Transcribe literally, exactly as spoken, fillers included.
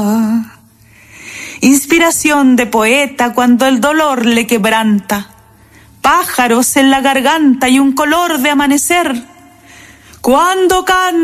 Inspiración de poeta cuando el dolor le quebranta, pájaros en la garganta y un color de amanecer. Cuando canta